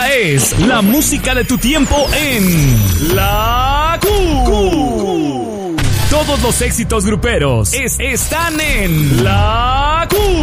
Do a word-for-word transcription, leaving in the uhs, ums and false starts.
Esta es la música de tu tiempo en La Q. Todos los éxitos gruperos es, están en La Q.